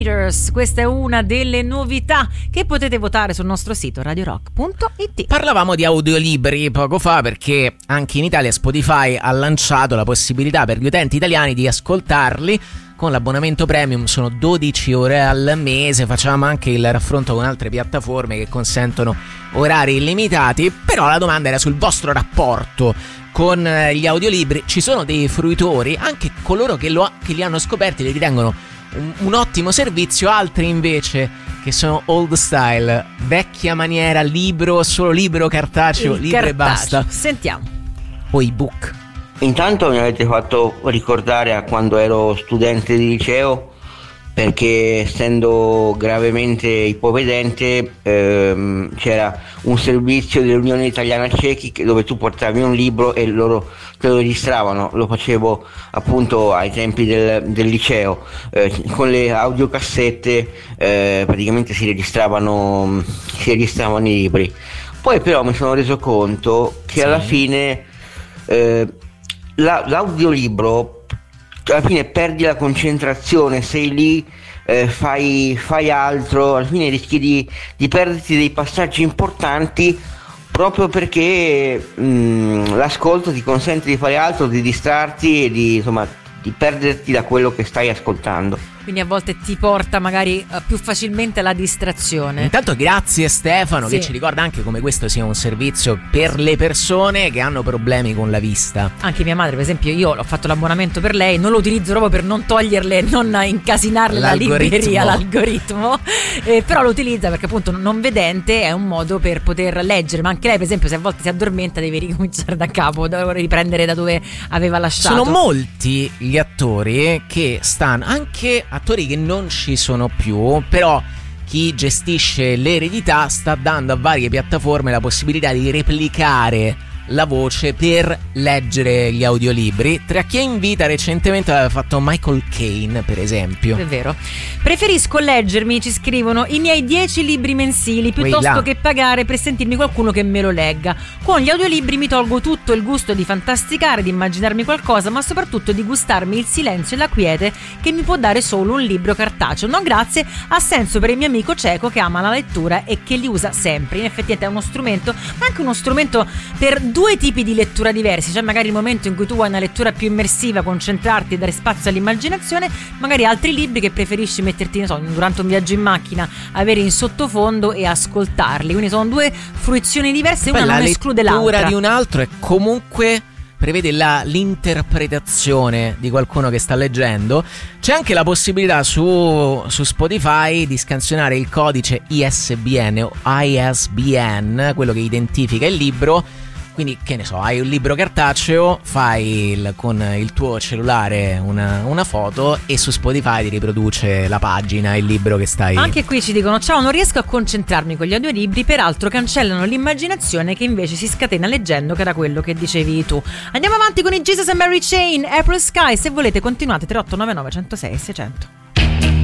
Questa è una delle novità che potete votare sul nostro sito radiorock.it. Parlavamo di audiolibri poco fa perché anche in Italia Spotify ha lanciato la possibilità per gli utenti italiani di ascoltarli con l'abbonamento premium. Sono 12 ore al mese. Facciamo anche il raffronto con altre piattaforme che consentono orari illimitati, però la domanda era sul vostro rapporto con gli audiolibri. Ci sono dei fruitori, anche coloro che li hanno scoperti li ritengono un ottimo servizio, altri invece che sono old style, vecchia maniera, solo libro cartaceo, libro e basta. Sentiamo. O ebook. Intanto mi avete fatto ricordare a quando ero studente di liceo, perché essendo gravemente ipovedente c'era un servizio dell'Unione Italiana Ciechi dove tu portavi un libro e loro te lo registravano. Lo facevo appunto ai tempi del liceo, con le audiocassette praticamente si registravano i libri. Poi però mi sono reso conto che alla fine l'audiolibro, alla fine perdi la concentrazione, sei lì, fai altro, alla fine rischi di perderti dei passaggi importanti proprio perché l'ascolto ti consente di fare altro, di distrarti e di perderti da quello che stai ascoltando. Quindi a volte ti porta magari più facilmente alla distrazione. Intanto grazie Stefano, sì, che ci ricorda anche come questo sia un servizio per le persone che hanno problemi con la vista. Anche mia madre, per esempio, io ho fatto l'abbonamento per lei, non lo utilizzo proprio per non toglierle, non incasinarle la libreria, l'algoritmo, però lo utilizza perché appunto non vedente è un modo per poter leggere. Ma anche lei, per esempio, se a volte si addormenta deve ricominciare da capo, deve riprendere da dove aveva lasciato. Sono molti gli attori che stanno, anche attori che non ci sono più, però chi gestisce l'eredità sta dando a varie piattaforme la possibilità di replicare la voce per leggere gli audiolibri. Tra chi invita recentemente l'aveva fatto Michael Caine, per esempio. È vero. Preferisco leggermi, ci scrivono, i miei 10 libri mensili piuttosto che pagare per sentirmi qualcuno che me lo legga. Con gli audiolibri mi tolgo tutto il gusto di fantasticare, di immaginarmi qualcosa, ma soprattutto di gustarmi il silenzio e la quiete che mi può dare solo un libro cartaceo. No grazie, ha senso per il mio amico cieco che ama la lettura e che li usa sempre. In effetti è uno strumento, ma anche uno strumento per due tipi di lettura diversi. Cioè magari il momento in cui tu vuoi una lettura più immersiva, concentrarti e dare spazio all'immaginazione, magari altri libri che preferisci metterti, durante un viaggio in macchina, avere in sottofondo e ascoltarli. Quindi sono due fruizioni diverse, una non esclude l'altra. La lettura di un altro è comunque prevede l'interpretazione di qualcuno che sta leggendo. C'è anche la possibilità su Spotify di scansionare il codice ISBN o ISBN, quello che identifica il libro. Quindi, che ne so, hai un libro cartaceo, fai con il tuo cellulare una foto e su Spotify ti riproduce la pagina, il libro che stai... Anche qui ci dicono: ciao, non riesco a concentrarmi con gli audiolibri, peraltro cancellano l'immaginazione che invece si scatena leggendo, che era quello che dicevi tu. Andiamo avanti con i Jesus and Mary Chain, April Sky. Se volete continuate, 3899 106 600.